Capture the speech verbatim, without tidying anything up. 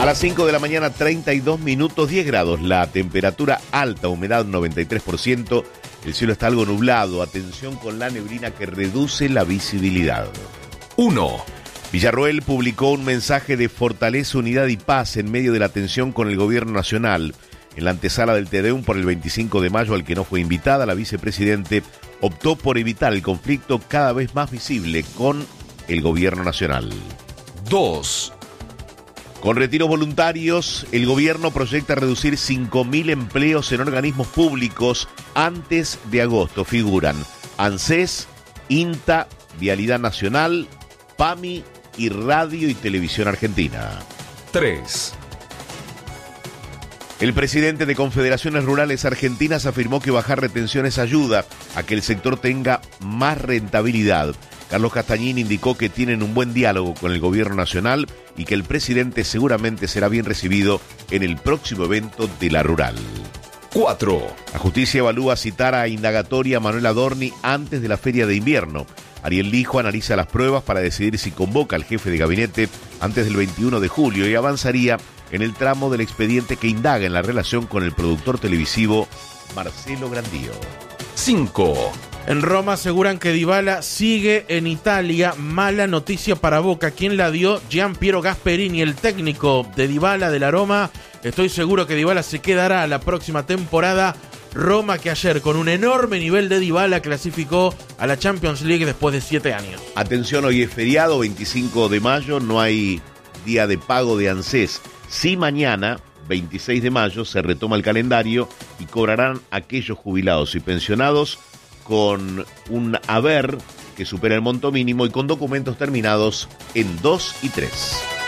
A las cinco de la mañana, treinta y dos minutos, diez grados. La temperatura alta, humedad noventa y tres por ciento. El cielo está algo nublado. Atención con la neblina que reduce la visibilidad. uno. Villarroel publicó un mensaje de fortaleza, unidad y paz en medio de la tensión con el gobierno nacional. En la antesala del Te Deum por el veinticinco de mayo, al que no fue invitada, la vicepresidente optó por evitar el conflicto cada vez más visible con el gobierno nacional. dos. Con retiros voluntarios, el gobierno proyecta reducir cinco mil empleos en organismos públicos antes de agosto. Figuran ANSES, INTA, Vialidad Nacional, PAMI y Radio y Televisión Argentina. tres. El presidente de Confederaciones Rurales Argentinas afirmó que bajar retenciones ayuda a que el sector tenga más rentabilidad. Carlos Castañín indicó que tienen un buen diálogo con el gobierno nacional y que el presidente seguramente será bien recibido en el próximo evento de la Rural. cuatro. La justicia evalúa citar a indagatoria a Manuel Adorni antes de la feria de invierno. Ariel Lijo analiza las pruebas para decidir si convoca al jefe de gabinete antes del veintiuno de julio y avanzaría en el tramo del expediente que indaga en la relación con el productor televisivo Marcelo Grandío. cinco. En Roma aseguran que Dybala sigue en Italia. Mala noticia para Boca. ¿Quién la dio? Gianpiero Gasperini, el técnico de Dybala de la Roma. Estoy seguro que Dybala se quedará la próxima temporada. Roma que ayer con un enorme nivel de Dybala clasificó a la Champions League después de siete años. Atención, hoy es feriado, veinticinco de mayo, no hay día de pago de ANSES. Sí, mañana, veintiséis de mayo, se retoma el calendario y cobrarán aquellos jubilados y pensionados con un haber que supera el monto mínimo y con documentos terminados en dos y tres.